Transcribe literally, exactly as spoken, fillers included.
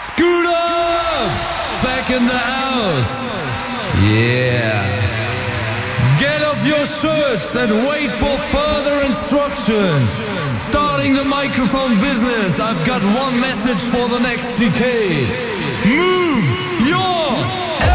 Scooter! Back in the house. Yeah. Get up your shirts and wait for further instructions. Starting the microphone business, I've got one message for the next decade. Move!